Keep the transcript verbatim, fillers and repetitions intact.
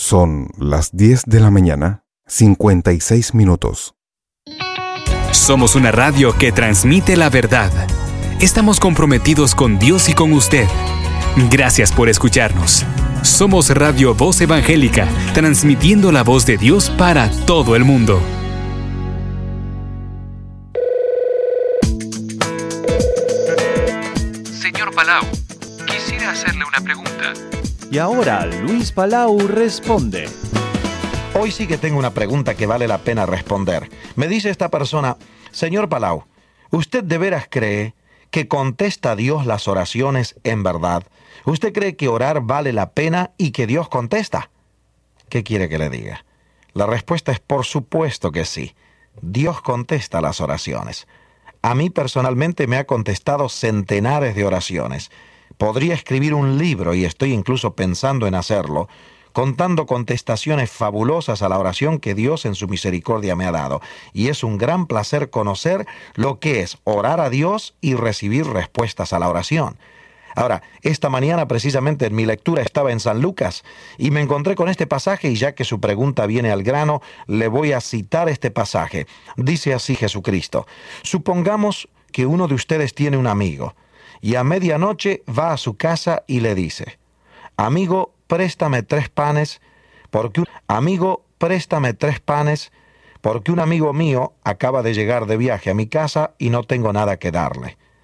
Son las diez de la mañana, cincuenta y seis minutos. Somos una radio que transmite la verdad. Estamos comprometidos con Dios y con usted. Gracias por escucharnos. Somos Radio Voz Evangélica, transmitiendo la voz de Dios para todo el mundo. Señor Palau, quisiera hacerle una pregunta. Y ahora Luis Palau responde. Hoy sí que tengo una pregunta que vale la pena responder. Me dice esta persona: Señor Palau, ¿usted de veras cree que contesta a Dios las oraciones en verdad? ¿Usted cree que orar vale la pena y que Dios contesta? ¿Qué quiere que le diga? La respuesta es por supuesto que sí. Dios contesta las oraciones. A mí personalmente me ha contestado centenares de oraciones. Podría escribir un libro, y estoy incluso pensando en hacerlo, contando contestaciones fabulosas a la oración que Dios en su misericordia me ha dado. Y es un gran placer conocer lo que es orar a Dios y recibir respuestas a la oración. Ahora, esta mañana precisamente en mi lectura estaba en San Lucas y me encontré con este pasaje, y ya que su pregunta viene al grano, le voy a citar este pasaje. Dice así Jesucristo: supongamos que uno de ustedes tiene un amigo y a medianoche va a su casa y le dice: Amigo, préstame tres panes, porque un amigo, préstame tres panes, porque un amigo mío acaba de llegar de viaje a mi casa y no tengo nada que darle.